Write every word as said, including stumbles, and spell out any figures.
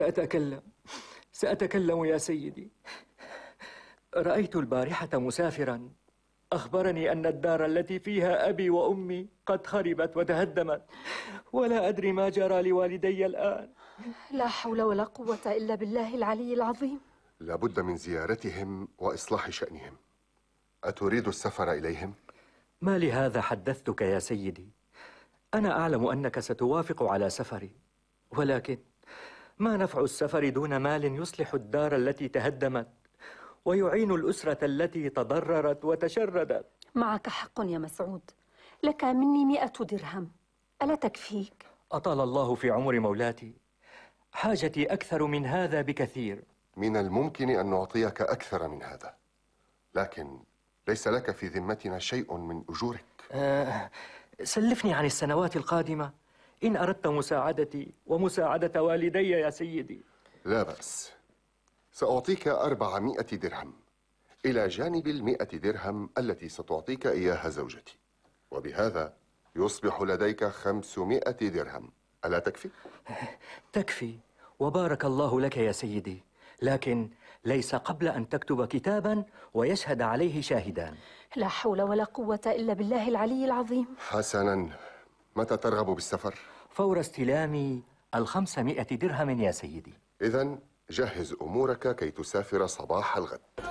سأتكلم سأتكلم يا سيدي. رأيت البارحة مسافرا أخبرني أن الدار التي فيها أبي وأمي قد خربت وتهدمت، ولا أدري ما جرى لوالدي الآن. لا حول ولا قوة إلا بالله العلي العظيم. لابد من زيارتهم وإصلاح شأنهم. أتريد السفر إليهم؟ ما لهذا حدثتك يا سيدي. أنا أعلم أنك ستوافق على سفري، ولكن ما نفع السفر دون مال يصلح الدار التي تهدمت ويعين الأسرة التي تضررت وتشردت؟ معك حق يا مسعود، لك مني مئة درهم، ألا تكفيك؟ أطال الله في عمر مولاتي، حاجتي أكثر من هذا بكثير. من الممكن أن نعطيك أكثر من هذا، لكن ليس لك في ذمتنا شيء من أجورك. آه سلفني عن السنوات القادمة إن أردت مساعدتي ومساعدة والدي يا سيدي. لا بأس، سأعطيك أربعمائة درهم إلى جانب المئة درهم التي ستعطيك إياها زوجتي، وبهذا يصبح لديك خمسمائة درهم. ألا تكفي؟ تكفي، وبارك الله لك يا سيدي، لكن ليس قبل أن تكتب كتابا ويشهد عليه شاهدان. لا حول ولا قوة إلا بالله العلي العظيم. حسنا، متى ترغب بالسفر؟ فور استلامي الخمسمائة درهم يا سيدي. إذن جهز أمورك كي تسافر صباح الغد.